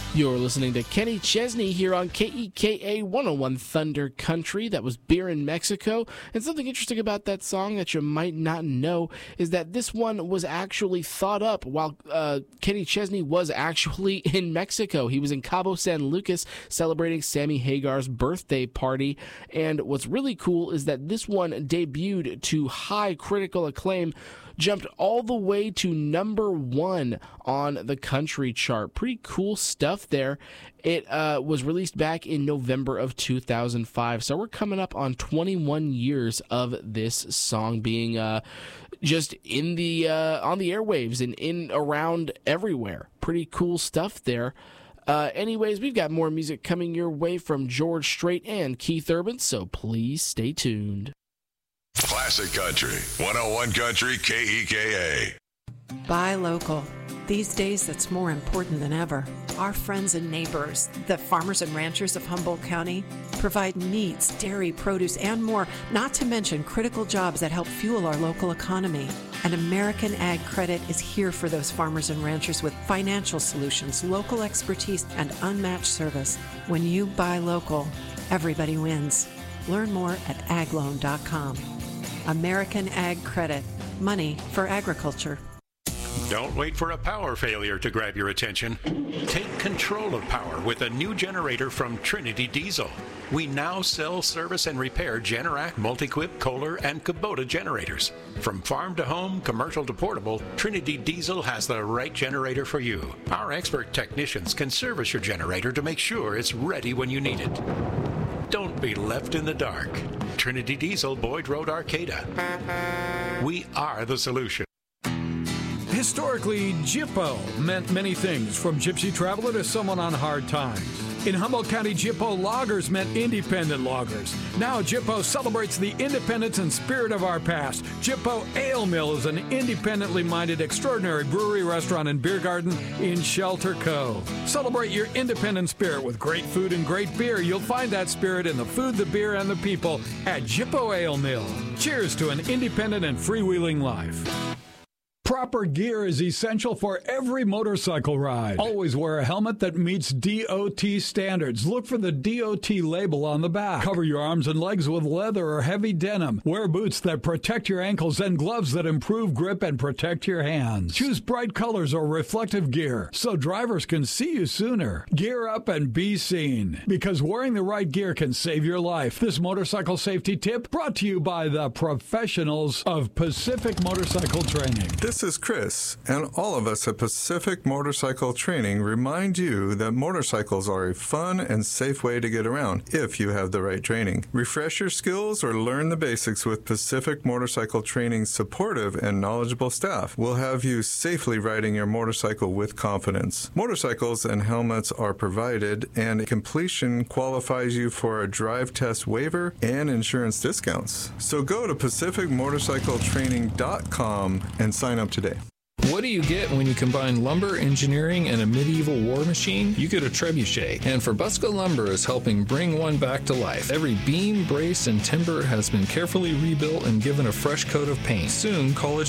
You're listening to Kenny Chesney here on KEKA 101 Thunder Country. That was Beer in Mexico. And something interesting about that song that you might not know is that this one was actually thought up while Kenny Chesney was actually in Mexico. He was in Cabo San Lucas celebrating Sammy Hagar's birthday party. And what's really cool is that this one debuted to high critical acclaim, jumped all the way to number 1 on the country chart. Pretty cool stuff there. It was released back in November of 2005, so we're coming up on 21 years of this song being just in the on the airwaves and in around everywhere. Pretty cool stuff there. Anyways, we've got more music coming your way from George Strait and Keith Urban, so please stay tuned. Classic Country, 101 Country KEKA. Buy local. These days, that's more important than ever. Our friends and neighbors, the farmers and ranchers of Humboldt County, provide meats, dairy, produce, and more, not to mention critical jobs that help fuel our local economy. And American Ag Credit is here for those farmers and ranchers with financial solutions, local expertise, and unmatched service. When you buy local, everybody wins. Learn more at agloan.com. American Ag Credit. Money for agriculture. Don't wait for a power failure to grab your attention. Take control of power with a new generator from Trinity Diesel. We now sell, service, and repair Generac, Multiquip, Kohler, and Kubota generators. From farm to home, commercial to portable, Trinity Diesel has the right generator for you. Our expert technicians can service your generator to make sure it's ready when you need it. Don't be left in the dark. Trinity Diesel, Boyd Road, Arcata. We are the solution. Historically, Jippo meant many things, from gypsy traveler to someone on hard times. In Humboldt County, Jippo loggers meant independent loggers. Now, Jippo celebrates the independence and spirit of our past. Jippo Ale Mill is an independently minded, extraordinary brewery, restaurant, and beer garden in Shelter Cove. Celebrate your independent spirit with great food and great beer. You'll find that spirit in the food, the beer, and the people at Jippo Ale Mill. Cheers to an independent and freewheeling life. Proper gear is essential for every motorcycle ride. Always wear a helmet that meets DOT standards. Look for the DOT label on the back. Cover your arms and legs with leather or heavy denim. Wear boots that protect your ankles and gloves that improve grip and protect your hands. Choose bright colors or reflective gear so drivers can see you sooner. Gear up and be seen, because wearing the right gear can save your life. This motorcycle safety tip brought to you by the professionals of Pacific Motorcycle Training. This is Chris, and all of us at Pacific Motorcycle Training remind you that motorcycles are a fun and safe way to get around if you have the right training. Refresh your skills or learn the basics with Pacific Motorcycle Training's supportive and knowledgeable staff. We'll have you safely riding your motorcycle with confidence. Motorcycles and helmets are provided, and completion qualifies you for a drive test waiver and insurance discounts. So go to pacificmotorcycletraining.com and sign up today. What do you get when you combine lumber, engineering, and a medieval war machine? You get a trebuchet. And Forbusco Lumber is helping bring one back to life. Every beam, brace, and timber has been carefully rebuilt and given a fresh coat of paint. Soon, college